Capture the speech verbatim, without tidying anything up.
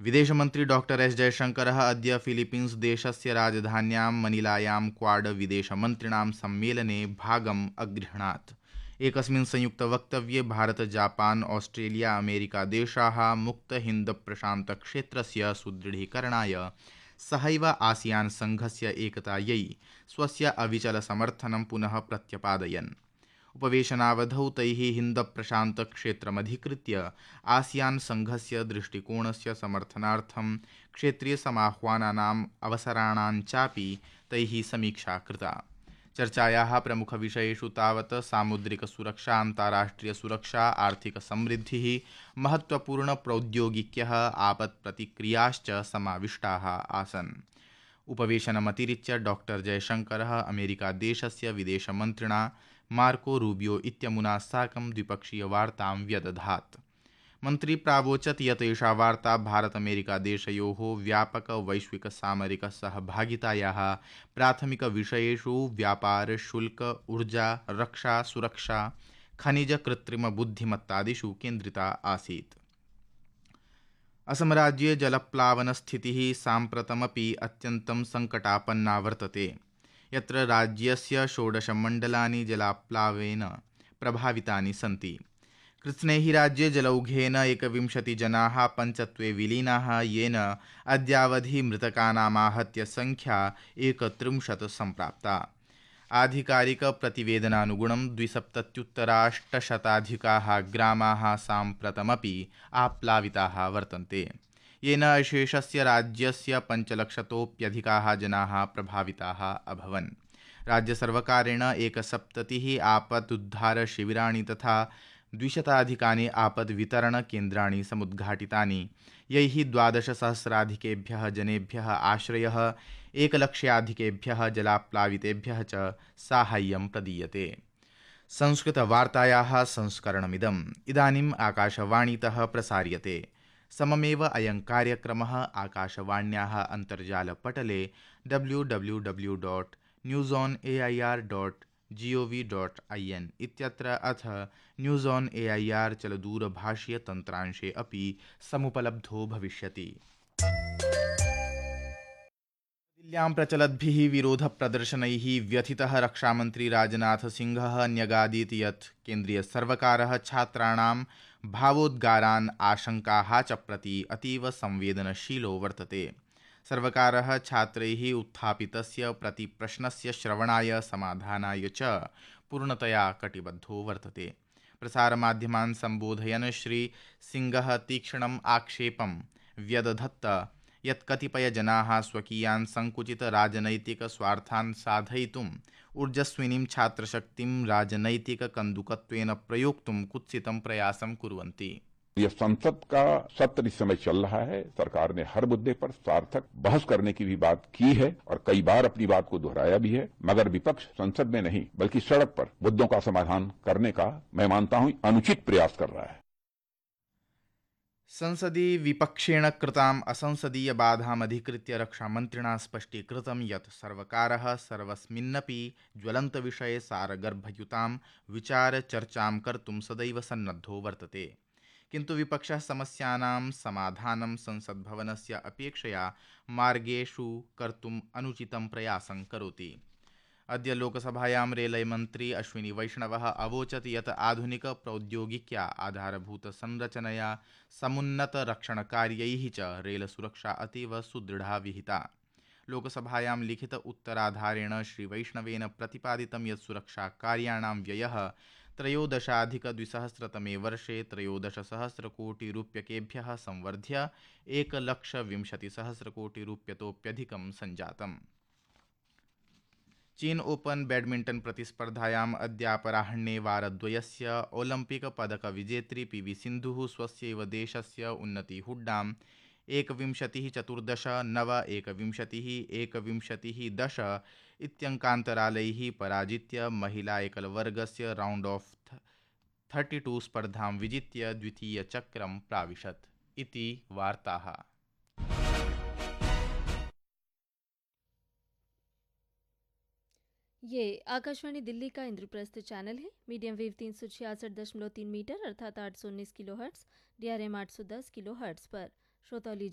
विदेशमन्त्री doctor S जयशङ्करः अद्य फिलीपीन्स् देशस्य राजधान्यां मनिलायां क्वाड विदेशमन्त्रिणां सम्मेलने भागम् अगृह्णात्। एकस्मिन् संयुक्तवक्तव्ये भारत जापान ऑस्ट्रेलिया अमेरिका देशाः मुक्त हिन्द प्रशान्तक्षेत्रस्य सुदृढीकरणाय सहैव आसियान संघस्य एकतायै स्वस्य अविचलसमर्थनं पुनः प्रत्यपादयन्। उपवेशनावधौ तैः हिन्दप्रशान्तक्षेत्रमधिकृत्य आसियान संघस्य दृष्टिकोणस्य समर्थनार्थं क्षेत्रीयसमाह्वानानाम् अवसराणाञ्चापि तैः समीक्षा कृता। चर्चायाः प्रमुखविषयेषु तावत् सामुद्रिकसुरक्षा, अन्ताराष्ट्रियसुरक्षा, आर्थिकसमृद्धिः, महत्त्वपूर्णप्रौद्योगिक्यः, आपत्प्रतिक्रियाश्च समाविष्टाः आसन्। उपवेशनमतिरिच्य डॉक्टर जयशङ्करः अमेरिकादेशस्य विदेशमन्त्रिणा मार्को रूबियो इत्यमुना साकं द्विपक्षीयवार्तां व्यदधात्। मन्त्री प्रावोचत् यत् एषा वार्ता भारत अमेरिकादेशयोः व्यापक वैश्विक सामरिक सहभागितायाः प्राथमिकविषयेषु व्यापार, शुल्क, ऊर्जा, रक्षा, सुरक्षा, खनिज, कृत्रिम बुद्धिमत्तादिषु केन्द्रिता आसीत्। असमराज्ये जलप्लावनस्थितिः साम्प्रतमपि अत्यन्तं सङ्कटापन्ना वर्तते, यत्र राज्यस्य षोडश मण्डलानि जलाप्लावेन प्रभावितानि सन्ति। कृत्स्नेहि राज्ये जलौघेन एकविंशतिजनाः पञ्चत्वे विलीनाः, येन अद्यावधि मृतकानामाहत्य संख्या एकत्रिंशत् सम्प्राप्ता। आधिकारिकप्रतिवेदनानुगुणं द्विसप्तत्युत्तराष्टशताधिकाः ग्रामाः साम्प्रतमपि आप्लाविताः वर्तन्ते, येन शेषस्य राज्यस्य पञ्चलक्षतोऽप्यधिकाः जनाः प्रभाविताः अभवन्। राज्यसर्वकारेण एकसप्ततिः आपदुद्धारशिबिराणि तथा द्विशताधिकानि आपद्वितरणकेन्द्राणि समुद्घाटितानि, यैः द्वादशसहस्राधिकेभ्यः जनेभ्यः आश्रयः, एकलक्ष्याधिकेभ्यः जलाप्लावितेभ्यः च साहाय्यं प्रदीयते। संस्कृतवार्तायाः संस्करणमिदम् इदानीम् आकाशवाणीतः प्रसार्यते। सममेव अयं कार्यक्रमः आकाशवाण्याः अन्तर्जालपटले W W W dot news on A I are dot जि ओ वि डाट् ऐ एन् इत्यत्र अथ न्यूस् आन् ए ऐ आर् चलदूरभाषीयतन्त्रांशे अपि समुपलब्धो भविष्यति। दिल्ल्यां प्रचलद्भिः विरोधप्रदर्शनैः व्यथितः रक्षामन्त्री राजनाथसिंहः न्यगादीत् यत् केन्द्रीयसर्वकारः छात्राणां भावोद्गारान्, आशङ्काः च प्रति अतीव संवेदनशीलो वर्तते। सर्वकारः छात्रैः उत्थापितस्य प्रतिप्रश्नस्य श्रवणाय, समाधानाय च पूर्णतया कटिबद्धो वर्तते। प्रसारमाध्यमान् सम्बोधयन् श्री सिंहः तीक्ष्णम् आक्षेपं व्यदधत् यत् कतिपयजनाः स्वकीयान् सङ्कुचितराजनैतिकस्वार्थान् साधयितुम् ऊर्जस्विनीं छात्रशक्तिं राजनैतिककन्दुकत्वेन प्रयोक्तुं कुत्सितं प्रयासं कुर्वन्ति। यह संसद का सत्र इस समय चल रहा है। सरकार ने हर मुद्दे पर सार्थक बहस करने की भी बात की है और कई बार अपनी बात को दोहराया भी है, मगर विपक्ष संसद में नहीं बल्कि सड़क पर मुद्दों का समाधान करने का मैं मानता हूं अनुचित प्रयास कर रहा है। संसदि विपक्षेण कृताम् असंसदीय बाधामधिकृत्य रक्षामन्त्रिणा स्पष्टीकृतं यत् सर्वकारः सर्वस्मिन्नपि ज्वलन्तविषये सारगर्भयुतां विचारचर्चां कर्तुं सदैव सन्नद्धो वर्तते, किन्तु विपक्षः समस्यानां समाधानं संसद्भवनस्य अपेक्षया मार्गेषु कर्तुम् अनुचितं प्रयासं करोति। अद्य लोकसभायां रेलमन्त्री अश्विनी वैष्णवः अवोचत् यत् आधुनिकप्रौद्योगिक्या आधारभूतसंरचनया समुन्नतरक्षणकार्यैः च रेलसुरक्षा अतीव सुदृढा विहिता। लोकसभायां लिखित उत्तराधारेण श्रीवैष्णवेन प्रतिपादितं यत् सुरक्षाकार्याणां व्ययः त्रयोदशाधिकद्विसहस्रतमे वर्षे त्रयोदशसहस्रकोटिरूप्यकेभ्यः संवर्ध्य एकलक्षविंशतिसहस्रकोटिरूप्यतोप्यधिकं सञ्जातम्। चीन open badminton प्रतिस्पर्धायाम् अद्यापराह्णे वारद्वयस्य Olympic पदकविजेत्री P V सिन्धुः स्वस्यैव देशस्य उन्नति हुड्डाम् एकविंशतिः चतुर्दश नव एकविंशतिः एकविंशतिः दश इत्यङ्कान्तरालैः पराजित्य महिला एकलवर्गस्य राउण्ड् ऑफ थर्टी टू स्पर्धां विजित्य द्वितीयचक्रं प्राविशत् इति वार्ताः। ये आकाशवाणी दिल्ली का इंद्रप्रस्थ चैनल है। मीडियम वेव तीन सौ छियासठ दशमलव तीन मीटर अर्थात आठ सौ उन्नीस kilo hertz, D R M आठ सौ दस किलो हर्ट्स पर श्रोता